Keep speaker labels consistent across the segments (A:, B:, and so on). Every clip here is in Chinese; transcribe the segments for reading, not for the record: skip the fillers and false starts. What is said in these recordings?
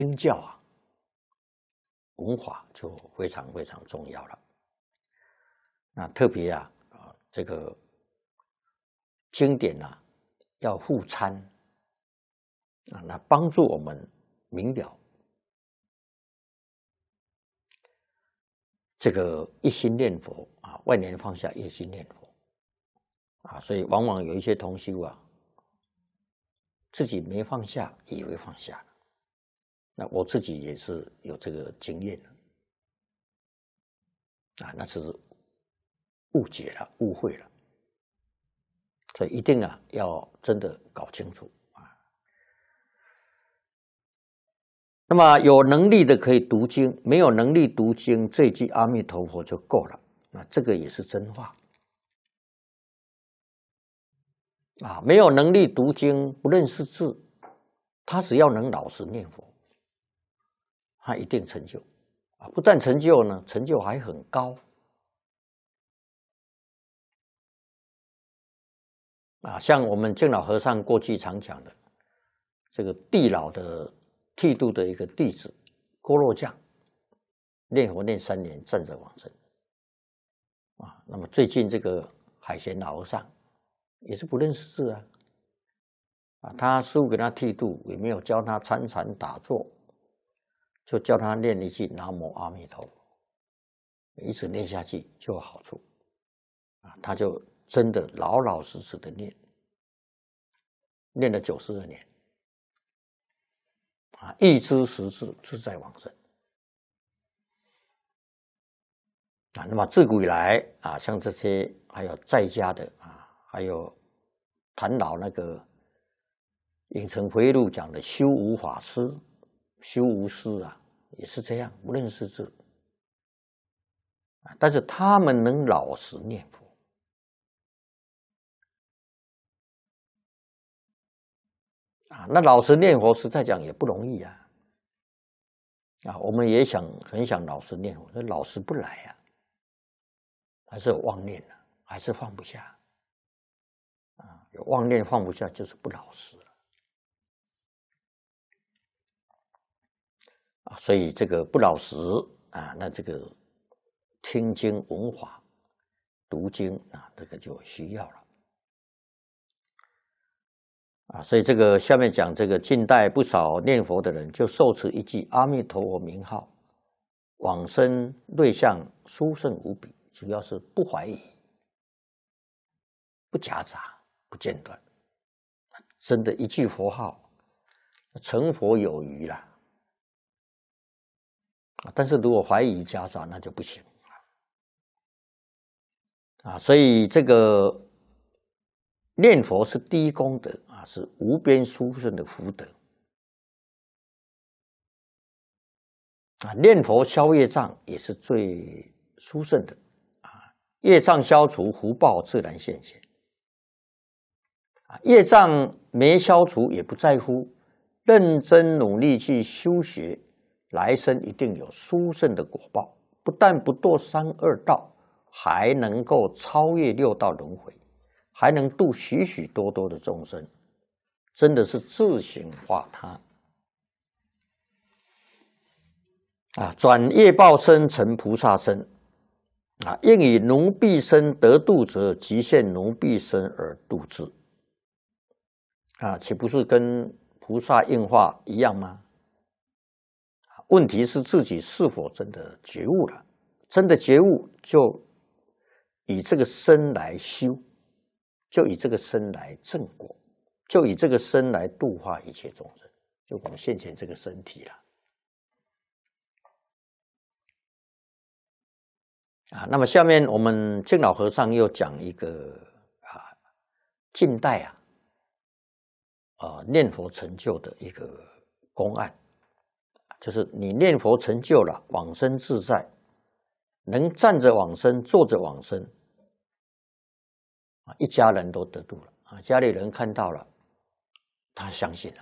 A: 经教啊，文法就非常非常重要了。那特别这个经典要互参那帮助我们明了这个一心念佛万年放下，一心念佛所以往往有一些同修自己没放下，以为放下了。那我自己也是有这个经验那是误解了，误会了。所以一定要真的搞清楚那么有能力的可以读经，没有能力读经，这句阿弥陀佛就够了。那这个也是真话没有能力读经，不认识字，他只要能老实念佛，他一定成就不但成就呢，成就还很高像我们净老和尚过去常讲的，这个地老的剃度的一个弟子郭若将，念佛念3年，站着往生那么最近这个海贤老和尚也是不认识字他师父给他剃度，也没有教他参禅打坐，就教他念一句南无阿弥陀佛，一直念下去就有好处他就真的老老实实的念了92年一知十字，自在往生那么自古以来像这些还有在家的还有谭老那个影城回忆录讲的修无法师、修无师也是这样，不认识字但是他们能老实念佛那老实念佛实在讲也不容易我们也很想老实念佛，那老实不来还是有妄念还是放不下有妄念放不下就是不老实所以这个不老实那这个听经闻法读经这个就需要了所以这个下面讲这个近代不少念佛的人就受持一句阿弥陀佛名号，往生瑞相殊胜无比，主要是不怀疑，不夹杂，不间断，真的一句佛号成佛有余了但是如果怀疑夹杂那就不行所以这个念佛是第一功德是无边殊胜的福德念佛消业障也是最殊胜的业障消除，福报自然现前业障没消除也不在乎，认真努力去修学，来生一定有殊胜的果报，不但不堕3恶道，还能够超越6道轮回，还能度许许多多的众生，真的是自行化他转业报身成菩萨身应以奴婢身得度者，即现奴婢身而度之岂不是跟菩萨应化一样吗？问题是自己是否真的觉悟了，真的觉悟就以这个身来修，就以这个身来正果，就以这个身来度化一切众生，就我们现前这个身体了那么下面我们净老和尚又讲一个近代念佛成就的一个公案，就是你念佛成就了，往生自在，能站着往生，坐着往生一家人都得度了家里人看到了，他相信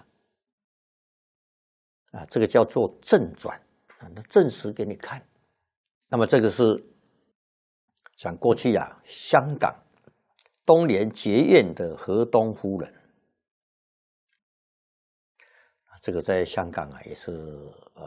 A: 了这个叫做正转那证实给你看。那么这个是讲过去香港东莲结院的河东夫人这个在香港啊也是